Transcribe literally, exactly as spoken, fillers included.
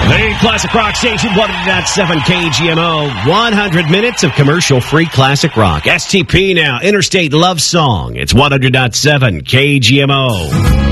The Classic Rock Station, one hundred point seven K G M O. one hundred minutes of commercial-free classic rock. S T P now, Interstate Love Song. It's one hundred point seven K G M O.